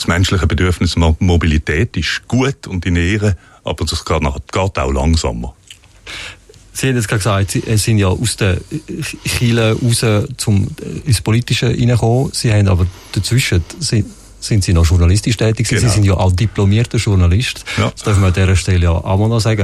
Das menschliche Bedürfnis nach Mobilität ist gut und in Ehre, aber das geht auch langsamer. Sie haben jetzt gerade gesagt, Sie sind ja aus der Kirche raus ins Politische reingekommen. Sie haben aber dazwischen sind Sie noch journalistisch tätig. Genau. Sie sind ja auch diplomierter Journalist. Ja. Das dürfen wir an dieser Stelle ja auch mal noch sagen.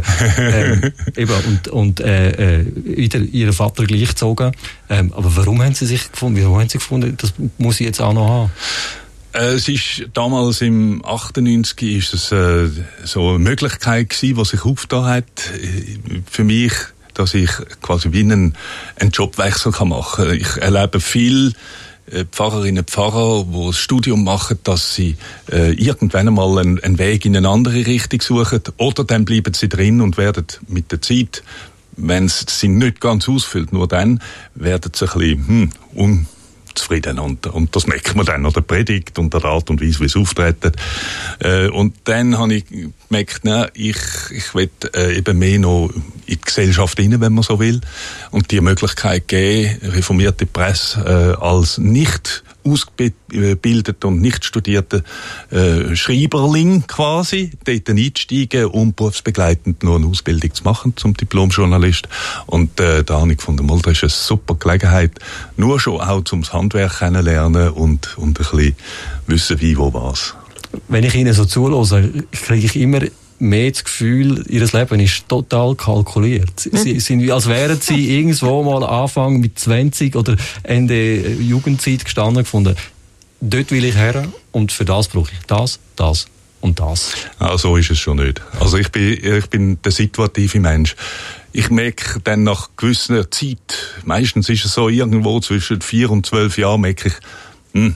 Wieder Ihren Vater gleichgezogen. Aber warum haben Sie sich gefunden? Warum haben Sie gefunden, das muss ich jetzt auch noch haben? Es ist damals im 98 ist es so eine Möglichkeit gewesen, die sich aufgetan hat für mich, dass ich quasi wie einen Jobwechsel machen kann. Ich erlebe viel Pfarrerinnen und Pfarrer, die das Studium machen, dass sie irgendwann einmal einen Weg in eine andere Richtung suchen, oder dann bleiben sie drin und werden mit der Zeit, wenn sie nicht ganz ausfüllt, nur dann werden sie ein bisschen unzufrieden. Und das merkt man dann an der Predigt und der Art und Weise, wie es auftreten. Und dann habe ich gemerkt, ich will eben mehr noch in die Gesellschaft rein, wenn man so will, und die Möglichkeit geben, reformierte Presse als nicht ausgebildeter und nicht studierter Schreiberling quasi, dort einzusteigen und berufsbegleitend noch eine Ausbildung zu machen zum Diplomjournalist. Und da habe ich gefunden, das ist eine super Gelegenheit, nur schon auch zum Handwerk kennenlernen und ein bisschen wissen, wie, wo, was. Wenn ich Ihnen so zuhöre, kriege ich immer mehr das Gefühl, Ihr Leben ist total kalkuliert. Sie sind wie, als wären Sie irgendwo mal Anfang mit 20 oder Ende Jugendzeit gestanden gefunden. Dort will ich her und für das brauche ich das und das. So ist es schon nicht. Also ich bin der situative Mensch. Ich merke dann nach gewisser Zeit, meistens ist es so irgendwo zwischen 4 und 12 Jahren, merke ich,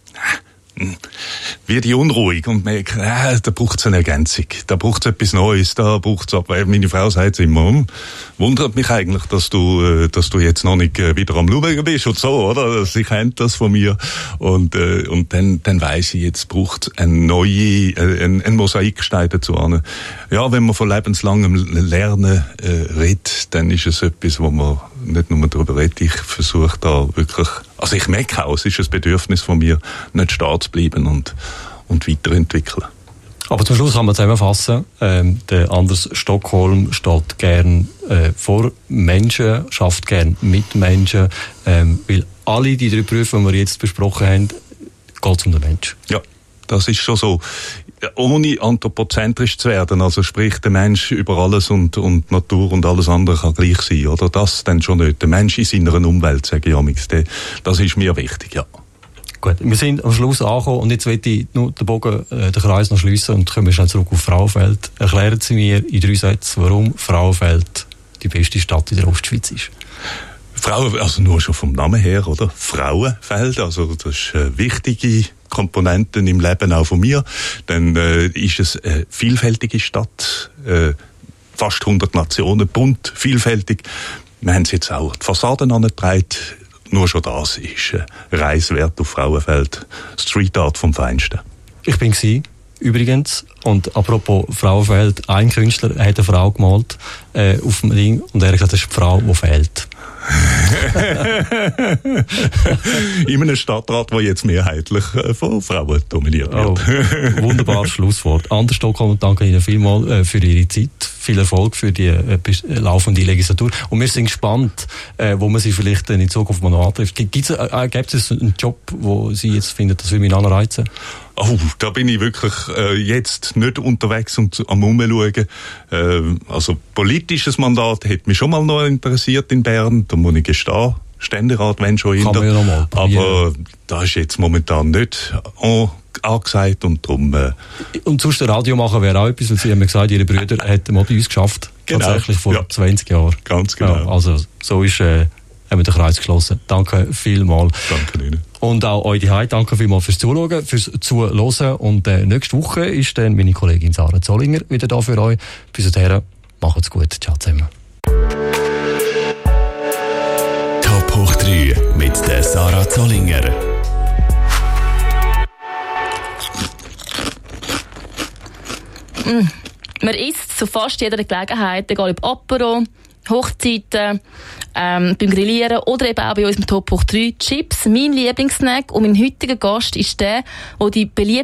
werde ich unruhig und merke, da braucht es eine Ergänzung, da braucht es etwas Neues, da braucht es, meine Frau sagt immer, wundert mich eigentlich, dass du jetzt noch nicht wieder am Schauen bist und so, oder? Sie kennt das von mir und dann weiss ich, jetzt braucht es ein Mosaikstein dazu. Ja, wenn man von lebenslangem Lernen redet, dann ist es etwas, wo man nicht nur darüber redet. Ich versuche da wirklich, also ich merke auch, es ist ein Bedürfnis von mir, nicht stehen zu bleiben und weiterentwickeln. Aber zum Schluss kann man zusammenfassen, der Anders Stockholm steht gern vor Menschen, schafft gern mit Menschen, weil alle die 3 Berufe, die wir jetzt besprochen haben, geht es um den Menschen. Ja, das ist schon so. Ohne anthropozentrisch zu werden, also sprich, der Mensch über alles und Natur und alles andere kann gleich sein, oder? Das dann schon nicht. Der Mensch in seiner Umwelt, sage ich amigs, das ist mir wichtig, ja. Gut, wir sind am Schluss angekommen und jetzt möchte ich nur den Bogen, den Kreis noch schliessen und kommen schnell zurück auf Frauenfeld. Erklären Sie mir in 3 Sätzen, warum Frauenfeld die beste Stadt in der Ostschweiz ist. Frauen, also nur schon vom Namen her, oder? Frauenfeld, also das ist eine wichtige Komponenten im Leben auch von mir. Dann ist es eine vielfältige Stadt, fast 100 Nationen, bunt, vielfältig. Wir haben es jetzt auch die Fassaden angetragen. Nur schon das ist Reiswert auf Frauenfeld. Street Art vom Feinsten. Ich bin übrigens, und apropos Frauenfeld, ein Künstler hat eine Frau gemalt auf dem Ring und er hat gesagt, das ist die Frau, die fehlt. In einem Stadtrat, der jetzt mehrheitlich von Frauen dominiert wird. Wunderbares Schlusswort. Anders Stockholm, danke Ihnen vielmals für Ihre Zeit. Viel Erfolg für die laufende Legislatur. Und wir sind gespannt, wo man Sie vielleicht in Zukunft mal noch antrifft. Gibt es einen Job, wo Sie jetzt finden, das würde mich anreizen? Da bin ich wirklich jetzt nicht unterwegs und am Umschauen. Also politisches Mandat hätte mich schon mal noch interessiert in Bern. Da muss ich gestehen. Ständerat, wenn schon in der. Ja noch aber da ist jetzt momentan nicht angesagt und darum... Und sonst der Radio machen wäre auch etwas, weil Sie haben gesagt, Ihre Brüder hätten mal bei uns geschafft. Genau. Tatsächlich vor 20 Jahren. Ganz genau. Ja, also so ist... haben wir den Kreis geschlossen. Danke vielmals. Danke Ihnen. Und auch euch daheim, danke vielmals fürs Zuschauen, fürs Zuhören. Und nächste Woche ist dann meine Kollegin Sarah Zollinger wieder da für euch. Bis dahin, macht's gut. Ciao zusammen. Top hoch 3 mit der Sarah Zollinger. Man isst zu fast jeder Gelegenheit, egal ob Apero, Hochzeiten, beim Grillieren oder eben auch bei unserem Top hoch 3 Chips. Mein Lieblingssnack und mein heutiger Gast ist der die beliebte